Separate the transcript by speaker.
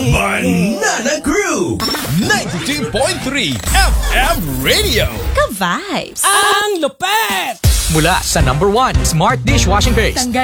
Speaker 1: Banana Crew 92.3 FM Radio.
Speaker 2: Ka-vibes!
Speaker 3: Ang lupet!
Speaker 4: Mula sa #1 Smart Dishwashing Paste.
Speaker 3: Tanggal